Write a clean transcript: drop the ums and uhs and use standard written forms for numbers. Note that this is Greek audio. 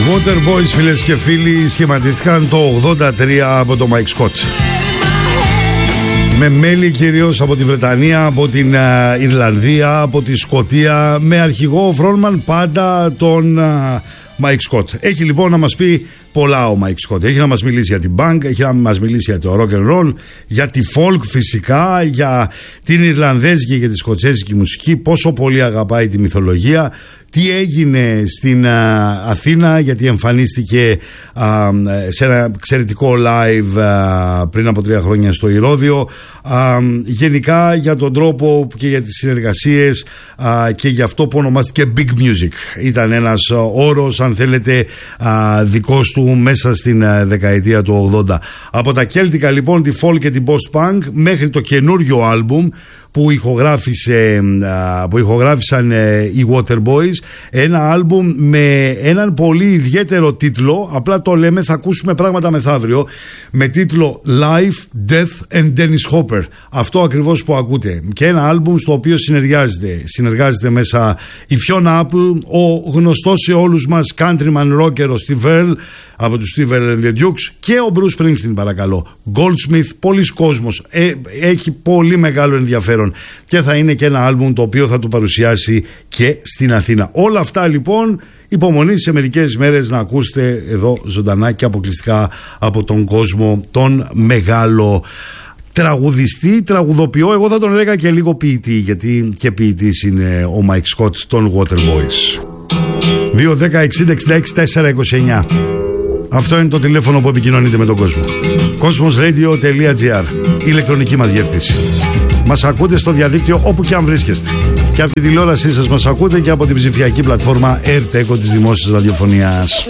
Waterboys, φίλες και φίλοι, σχηματίστηκαν το 83 από το Mike Scott. Με μέλη κυρίως από τη Βρετανία, από την Ιρλανδία, από τη Σκωτία, με αρχηγό frontman πάντα τον Mike Scott. Έχει λοιπόν να μας πει πολλά ο Mike Scott. Έχει να μας μιλήσει για την punk, έχει να μας μιλήσει για το rock and roll, για τη folk φυσικά, για την Ιρλανδέζικη και τη σκοτσέζικη μουσική, πόσο πολύ αγαπάει τη μυθολογία, τι έγινε στην Αθήνα, γιατί εμφανίστηκε σε ένα εξαιρετικό live πριν από 3 χρόνια στο Ηρώδειο, γενικά για τον τρόπο και για τις συνεργασίες και για αυτό που ονομάστηκε Big Music. Ήταν ένας όρος, αν θέλετε, δικός του μέσα στην δεκαετία του 80. Από τα κέλτικα λοιπόν, τη folk και την post-punk, μέχρι το καινούριο άλμπουμ που ηχογράφησαν οι Waterboys, ένα άλμπουμ με έναν πολύ ιδιαίτερο τίτλο, απλά το λέμε, θα ακούσουμε πράγματα μεθαύριο, με τίτλο Life, Death and Dennis Hopper. Αυτό ακριβώς που ακούτε. Και ένα άλμπουμ στο οποίο συνεργάζεται μέσα η Fiona Apple, ο γνωστός σε όλους μας countryman rocker ο Steve Earle από τους Steve Earle and the Dukes, και ο Bruce Springsteen, παρακαλώ. Goldsmith, πολλής κόσμος, έχει πολύ μεγάλο ενδιαφέρον και θα είναι και ένα άλμπουμ το οποίο θα του παρουσιάσει και στην Αθήνα. Όλα αυτά λοιπόν, υπομονή σε μερικές μέρες να ακούσετε εδώ ζωντανά και αποκλειστικά από τον κόσμο, τον μεγάλο τραγουδιστή, τραγουδοποιό, εγώ θα τον έλεγα και λίγο ποιητή, γιατί και ποιητής είναι ο Mike Scott των Waterboys. 2-10-60-66-429. Αυτό είναι το τηλέφωνο που επικοινωνείτε με τον κόσμο. Cosmosradio.gr, ηλεκτρονική μας διεύθυνση. Μας ακούτε στο διαδίκτυο όπου και αν βρίσκεστε. Και από τη τηλεόρασή σας μας ακούτε και από την ψηφιακή πλατφόρμα ΕΡΤ, της δημόσιας ραδιοφωνίας.